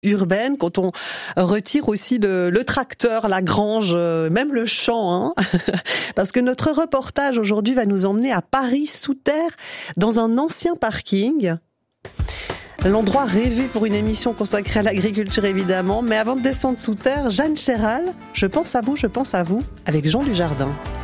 urbaine, quand on retire aussi le tracteur, la grange, même le champ, hein. Parce que notre reportage aujourd'hui va nous emmener à Paris sous terre, dans un ancien parking. L'endroit rêvé pour une émission consacrée à l'agriculture évidemment, mais avant de descendre sous terre, Jeanne Chéral, je pense à vous, avec Jean Dujardin.